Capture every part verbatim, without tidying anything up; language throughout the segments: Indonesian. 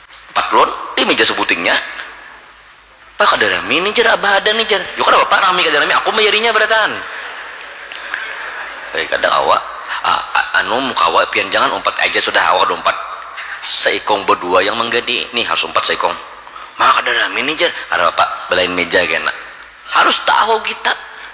empat lon di meja sebutingnya pak kada rami nih jar abah ada nih jar yuk kada bapak rami kada rami aku mayarinya beratan kayak kadang awak anu muka awak pian jangan umpat aja sudah awak umpat seikong berdua yang menggadi nih harus umpat seikong maka kada rami nih jar ada bapak belain meja kena harus tahu kita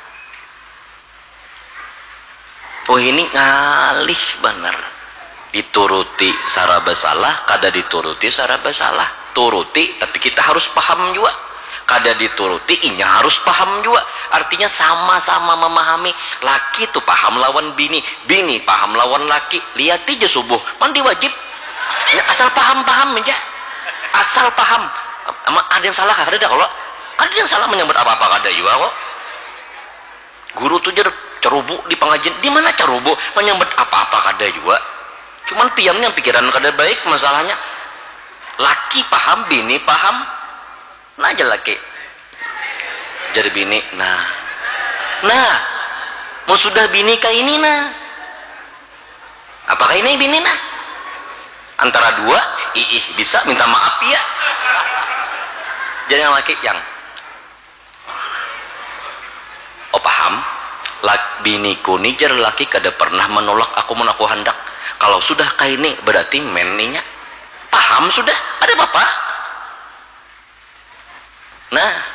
oh ini ngalih bener dituruti saraba salah kada dituruti saraba salah turuti tapi kita harus paham juga kada dituruti inya harus paham juga artinya sama-sama memahami laki tuh paham lawan bini bini paham lawan laki lihat aja subuh mandi wajib asal paham-paham aja asal paham ada yang salah kada ada kalau ada yang salah menyambut apa-apa kada juga kok guru tuh jadi cerubuk di pengajian di mana cerubuk menyambut apa-apa kada juga cuman piamnya pikiran kada baik masalahnya laki paham bini paham nah aja laki jadi bini nah nah mau sudah bini kayak ini nah apakah ini bini nah antara dua ih bisa minta maaf ya jadi yang laki yang oh paham laki biniku nih jar laki kada pernah menolak aku mun aku hendak kalau sudah kayak ini berarti meninya paham sudah ada bapak nah